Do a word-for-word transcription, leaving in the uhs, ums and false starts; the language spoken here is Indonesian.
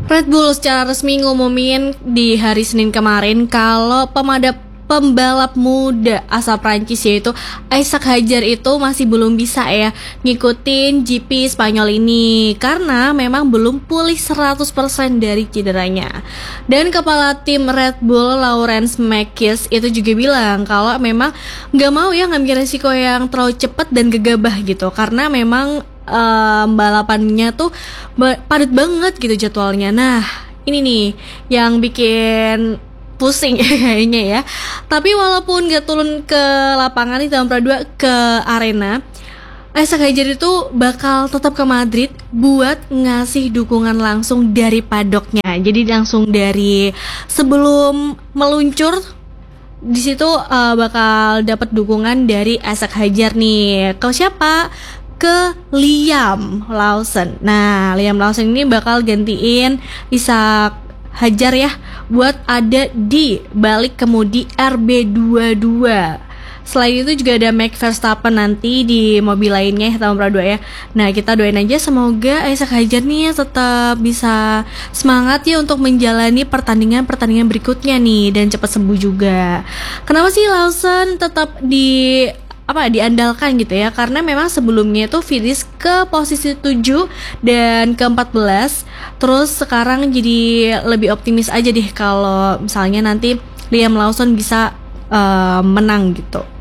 Red Bull secara resmi ngumumin di hari Senin kemarin kalau pemadap pembalap muda asal Prancis yaitu Isaac Hadjar itu masih belum bisa ya ngikutin G P Spanyol ini karena memang belum pulih seratus persen dari cederanya. Dan kepala tim Red Bull Laurens Mekies itu juga bilang kalau memang gak mau ya ngambil resiko yang terlalu cepat dan gegabah gitu karena memang um, balapannya tuh padat banget gitu jadwalnya. Nah ini nih yang bikin pusing kayaknya ya. Tapi walaupun gak turun ke lapangan di tahun dua ke arena, Isaac Hadjar itu bakal tetap ke Madrid buat ngasih dukungan langsung dari padoknya. Jadi langsung dari sebelum meluncur di situ uh, bakal dapat dukungan dari Isaac Hadjar nih. Ke siapa? Ke Liam Lawson. Nah, Liam Lawson ini bakal gantiin Isaac Hadjar ya buat ada di balik kemudi R B dua puluh dua. Selain itu juga ada Max Verstappen nanti di mobil lainnya tahun dua ya. Nah kita doain aja semoga Isaac Hadjar nih tetap bisa semangat ya untuk menjalani pertandingan-pertandingan berikutnya nih dan cepat sembuh juga. Kenapa sih Lawson tetap di apa diandalkan gitu ya, karena memang sebelumnya itu finish ke posisi tujuh dan ke empat belas. Terus sekarang jadi lebih optimis aja deh kalau misalnya nanti Liam Lawson bisa uh, menang gitu.